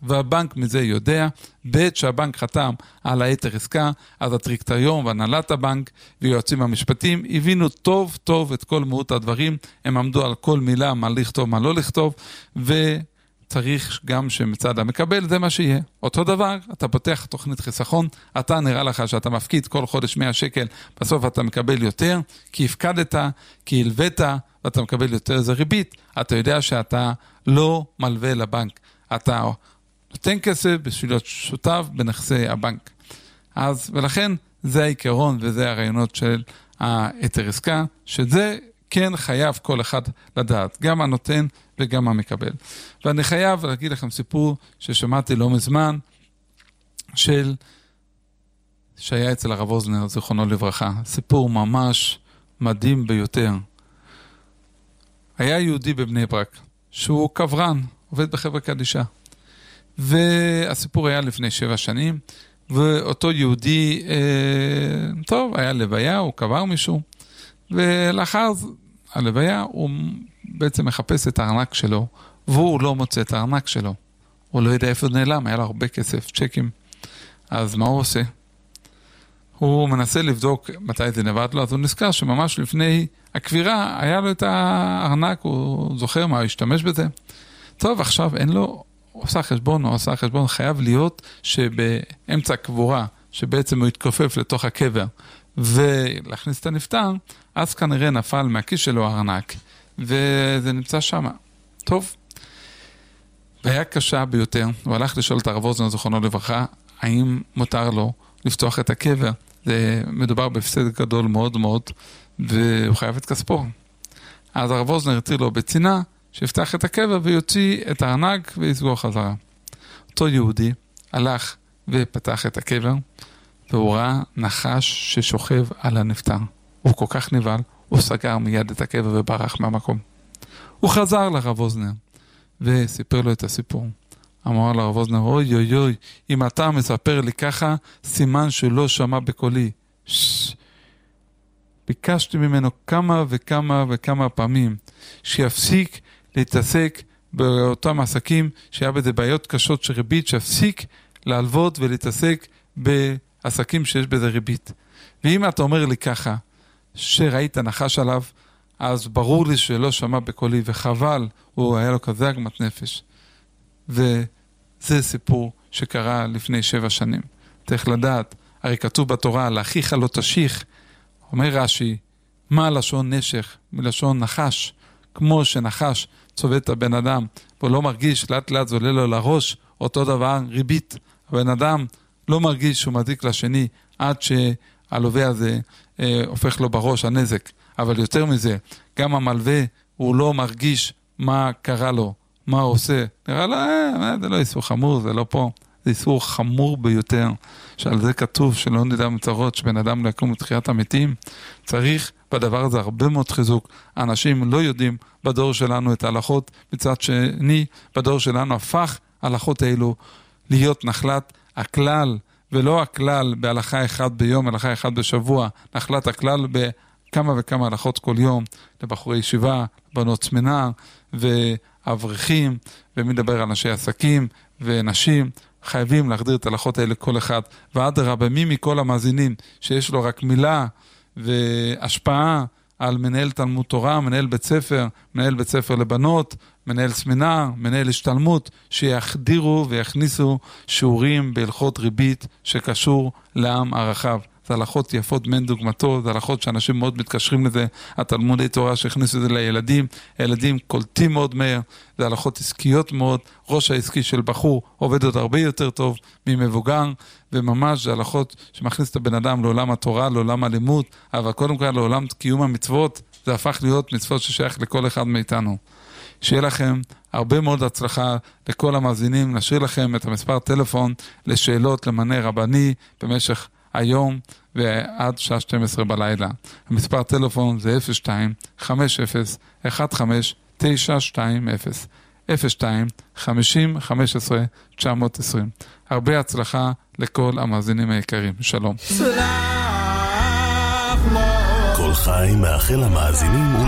והבנק מזה יודע, בעת שהבנק חתם על היתר עסקה, אז הטריקטוריון והנהלת הבנק ויועצים המשפטיים הבינו טוב טוב את כל מהות הדברים, הם עמדו על כל מילה, מה לכתוב, מה לא לכתוב, וצריך גם שמצד המקבל זה מה שיהיה. אותו דבר, אתה פותח תוכנית חיסכון, אתה נראה לך שאתה מפקיד כל חודש 100 שקל, בסוף אתה מקבל יותר, כי הפקדת, כי הלווית, ואתה מקבל יותר זה ריבית, אתה יודע שאתה לא מלווה לבנק, אתה נותן כסף בשביל להיות שותף בנכסי הבנק. אז ולכן זה העיקרון וזה הרעיונות של היתר עסקה, שזה כן חייב כל אחד לדעת, גם הנותן וגם המקבל. ואני חייב להגיד לכם סיפור ששמעתי לא מזמן, שהיה אצל הרב אוזנר, זיכרונו לברכה. סיפור ממש מדהים ביותר. היה יהודי בבני ברק, שהוא קברן, עובד בחברה קדישה. והסיפור היה לפני 7 שנים, ואותו יהודי, טוב, היה לוויה, הוא קבר מישהו, ולאחר הלוויה הוא בעצם מחפש את הארנק שלו, והוא לא מוצא את הארנק שלו. הוא לא יודע איפה נעלם, היה לו הרבה כסף, צ'קים. אז מה הוא עושה? הוא מנסה לבדוק מתי זה נבד לו, אז הוא נזכר שממש לפני הקבירה היה לו את הארנק, הוא זוכר מה, הוא השתמש בזה. טוב, עכשיו אין לו, הוא עושה חשבון, חייב להיות שבאמצע הקבורה, שבעצם הוא התכופף לתוך הקבר, ולהכניס את הנפטר, אז כנראה נפל מהכיס שלו הארנק, וזה נמצא שם. טוב. והיה קשה ביותר, הוא הלך לשאול את הרב אוזנר זיכרונו לברכה, האם מותר לו לפתוח את הקבר. זה מדובר בהפסד גדול מאוד מאוד, והוא חייב את כספו. אז הרב אוזנר התיר לו בצינה, שיפתח את הקבר ויוציא את הארנק ויסגור חזרה. אותו יהודי הלך ופתח את הקבר, והוא ראה נחש ששוכב על הנפטר. הוא כל כך נבהל, הוא סגר מיד את הקבר וברח מהמקום. הוא חזר לרב אוזנר, וסיפר לו את הסיפור. אמר לרב אוזנר, אוי אוי אוי, אם אתה מספר לי ככה, סימן שלא שמע בקולי. ביקשתי ממנו כמה וכמה וכמה פעמים, שיפסיק להתעסק באותם עסקים, שהיה בזה בעיות קשות של ריבית, שיפסיק להלוות ולהתעסק בעסקים שיש בזה ריבית. ואם אתה אומר לי ככה, שראית נחש עליו, אז ברור לי שלא שמע בקולי, וחבל, הוא היה לו כזה עגמת נפש. וזה סיפור שקרה לפני 7 שנים. צריך לדעת, הרי כתוב בתורה, לאחיך לא תשיך, אומר רש"י, מה לשון נשך? מלשון נחש. כמו שנחש צובט את הבן אדם, והוא לא מרגיש, לאט לאט זולה לו לראש, אותו דבר ריבית. הבן אדם לא מרגיש שהוא מזיק לשני, עד שהלווה הזה הופך לו בראש הנזק. אבל יותר מזה, גם המלווה הוא לא מרגיש מה קרה לו, מה הוא עושה. נראה לו, זה לא איסור חמור, זה לא פה. זה איסור חמור ביותר, שעל זה כתוב שלא נדע מצרות, שבן אדם לא יקום לתחיית המתים. צריך בדבר הזה הרבה מאוד חיזוק. האנשים לא יודעים בדור שלנו את ההלכות, מצד שני, בדור שלנו הפך ההלכות האלו להיות נחלת הכלל, ולא הכלל בהלכה 1 ביום, הלכה 1 בשבוע, נחלת הכלל בכמה וכמה הלכות כל יום, לבחורי ישיבה, בנות סמינר ואברכים, ומדבר על אנשי עסקים ונשים, חייבים להחדיר את ההלכות האלה כל אחד, ואדרבה, מי מכל המאזינים שיש לו רק מילה והשפעה על מנהל תלמוד תורה, מנהל בית ספר לבנות, מנהל סמינר, מנהל השתלמות, שיחדירו ויכניסו שיעורים בהלכות ריבית שקשור לעם הרחב. זה הלכות יפות מן דוגמתו, זה הלכות שאנשים מאוד מתקשרים לזה, התלמודי תורה שהכניסו את זה לילדים, הילדים קולטים מאוד מהר, זה הלכות עסקיות מאוד, ראש העסקי של בחור עובד עוד הרבה יותר טוב ממבוגר, וממש זה הלכות שמכניס את הבן אדם לעולם התורה, לעולם הלימוד, אבל קודם כל לעולם קיום המצוות, זה הפך להיות מצוות ששייך לכל אחד מאיתנו. שיהיה לכם הרבה מאוד הצלחה לכל המאזינים, נשאיר לכם את המספר טלפון לשאלות למענה רבני במשך היום ועד שעה 12 בלילה. המספר טלפון זה 02-50-15-120-02-50-15-920. הרבה הצלחה לכל המאזינים היקרים. שלום. כל חי מאחל המאזינים